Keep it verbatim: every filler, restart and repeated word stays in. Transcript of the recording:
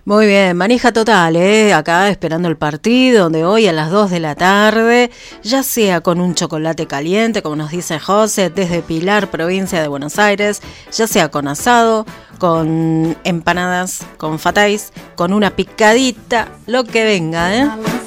Muy bien, manija total, ¿eh? Acá esperando el partido de hoy a las dos de la tarde, ya sea con un chocolate caliente, como nos dice José, desde Pilar, provincia de Buenos Aires, ya sea con asado, con empanadas, con fatáis, con una picadita, lo que venga, ¿eh?